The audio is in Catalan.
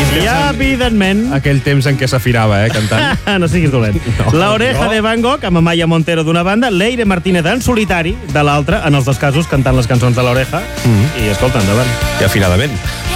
I evidentment... Aquell temps en què s'afinava, cantant. No siguis dolent. La Oreja de Van Gogh, amb Amaya Montero d'una banda, Leire Martínez en solitari de l'altra, en els dos casos cantant les cançons de l'Oreja. I escolta, endavant. I afinadament.